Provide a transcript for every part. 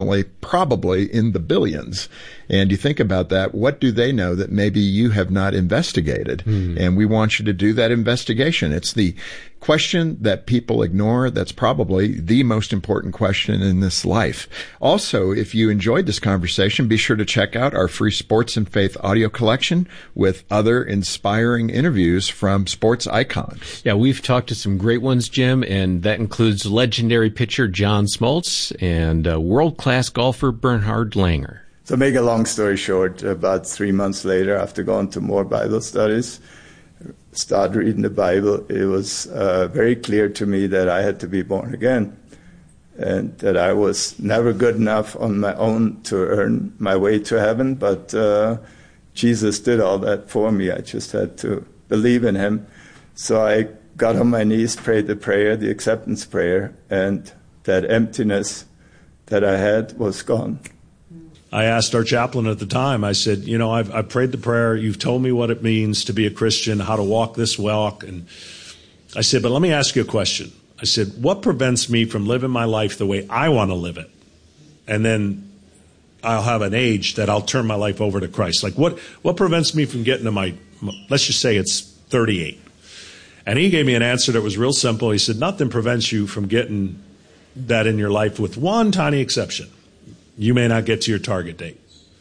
unfortunately, probably in the billions. And you think about that, what do they know that maybe you have not investigated? And we want you to do that investigation. It's the question that people ignore that's probably the most important question in this life. Also, if you enjoyed this conversation, be sure to check out our free Sports and Faith audio collection with other inspiring interviews from sports icons. Yeah, we've talked to some great ones, Jim, and that includes legendary pitcher John Smoltz and world-class golfer Bernhard Langer. To make a long story short, about 3 months later, after going to more Bible studies, started reading the Bible, it was very clear to me that I had to be born again, and that I was never good enough on my own to earn my way to heaven, but Jesus did all that for me. I just had to believe in him. So I got on my knees, prayed the prayer, the acceptance prayer, and that emptiness that I had was gone. I asked our chaplain at the time, I said, I've prayed the prayer. You've told me what it means to be a Christian, how to walk this walk. And I said, but let me ask you a question. I said, what prevents me from living my life the way I want to live it? And then I'll have an age that I'll turn my life over to Christ. Like what prevents me from getting to my, let's just say it's 38. And he gave me an answer that was real simple. He said, nothing prevents you from getting that in your life with one tiny exception. You may not get to your target date.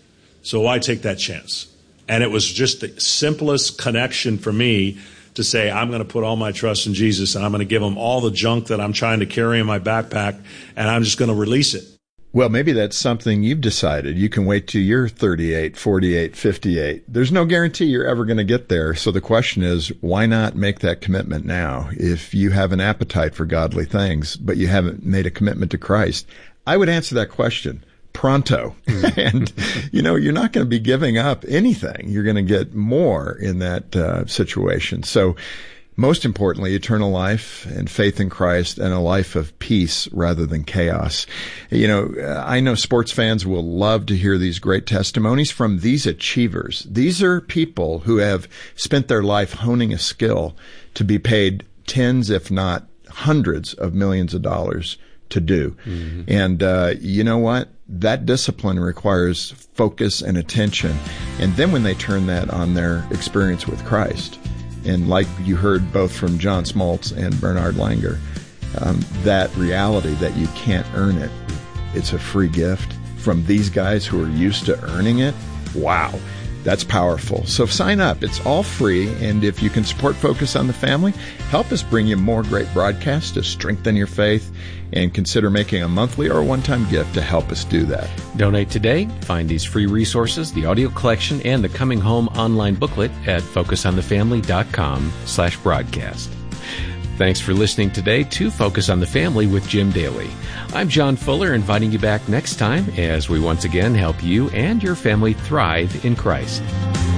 So why take that chance? And it was just the simplest connection for me to say, I'm going to put all my trust in Jesus, and I'm going to give him all the junk that I'm trying to carry in my backpack, and I'm just going to release it. Well, maybe that's something you've decided. You can wait till you're 38, 48, 58. There's no guarantee you're ever going to get there. So the question is, why not make that commitment now? If you have an appetite for godly things, but you haven't made a commitment to Christ, I would answer that question pronto. And, you're not going to be giving up anything. You're going to get more in that situation. So most importantly, eternal life and faith in Christ and a life of peace rather than chaos. I know sports fans will love to hear these great testimonies from these achievers. These are people who have spent their life honing a skill to be paid tens, if not hundreds of millions of dollars to do. And you know what? That discipline requires focus and attention. And then when they turn that on their experience with Christ, and like you heard both from John Smoltz and Bernhard Langer, that reality that you can't earn it, it's a free gift from these guys who are used to earning it. Wow, that's powerful. So sign up. It's all free. And if you can support Focus on the Family, help us bring you more great broadcasts to strengthen your faith, and consider making a monthly or one-time gift to help us do that. Donate today. Find these free resources, the audio collection, and the Coming Home online booklet at focusonthefamily.com/broadcast. Thanks for listening today to Focus on the Family with Jim Daly. I'm John Fuller, inviting you back next time as we once again help you and your family thrive in Christ.